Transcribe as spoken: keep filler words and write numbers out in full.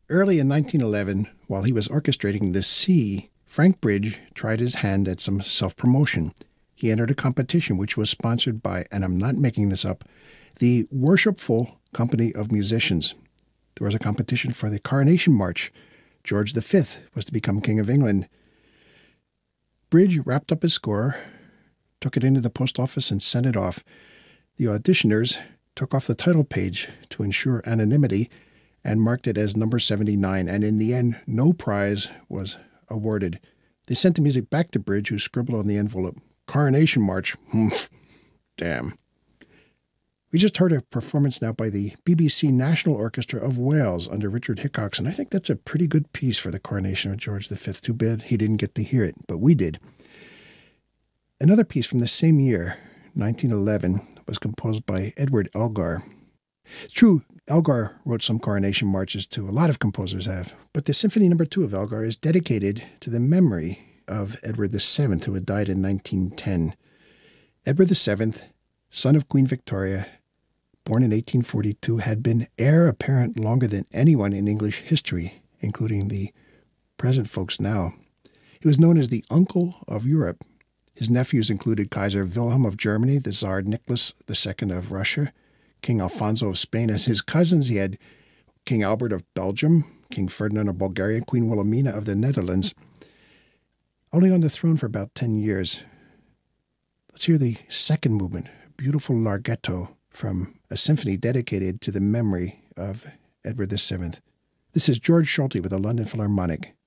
Early in nineteen eleven, while he was orchestrating The Sea, Frank Bridge tried his hand at some self-promotion. He entered a competition which was sponsored by, and I'm not making this up, the Worshipful Company of Musicians. There was a competition for the Coronation March. George the Fifth was to become King of England. Bridge wrapped up his score, took it into the post office, and sent it off. The auditioners took off the title page to ensure anonymity and marked it as number seventy-nine, and in the end, no prize was awarded. They sent the music back to Bridge, who scribbled on the envelope, "Coronation March." Damn. We just heard a performance now by the B B C National Orchestra of Wales under Richard Hickox, and I think that's a pretty good piece for the coronation of George the Fifth. Too bad he didn't get to hear it, but we did. Another piece from the same year, nineteen eleven, was composed by Edward Elgar. It's true, Elgar wrote some coronation marches too. A lot of composers have. But the Symphony Number Two of Elgar is dedicated to the memory of Edward the Seventh, who had died in nineteen ten. Edward the Seventh, son of Queen Victoria, born in eighteen forty-two, had been heir apparent longer than anyone in English history, including the present folks now. He was known as the Uncle of Europe. His nephews included Kaiser Wilhelm of Germany, the Tsar Nicholas the Second of Russia, King Alfonso of Spain. As his cousins, he had King Albert of Belgium, King Ferdinand of Bulgaria, Queen Wilhelmina of the Netherlands. Only on the throne for about ten years. Let's hear the second movement, a beautiful larghetto from a symphony dedicated to the memory of Edward the Seventh. This is George Solti with the London Philharmonic.